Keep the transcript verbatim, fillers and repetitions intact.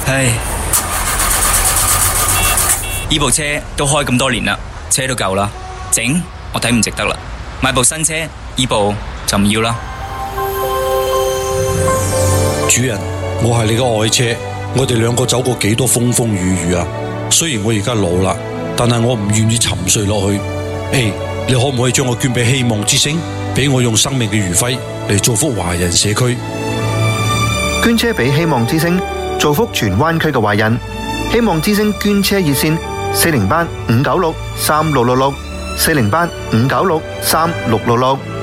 唉，呢部車都開咁多年啦，車都舊啦，整我睇唔值得啦，買部新車，呢部就唔要啦。 主人，我係你嘅愛車，我哋兩個走過幾多風風雨雨啊！雖然我而家老啦，但係我唔願意沉睡落去。誒，你可唔可以將我捐俾希望之星，俾我用生命嘅餘暉嚟造福華人社區？ 捐車俾希望之星，造福荃灣區嘅華人。希望之星捐車熱線：四零八五九六三六六六，四零八五九六三六六六。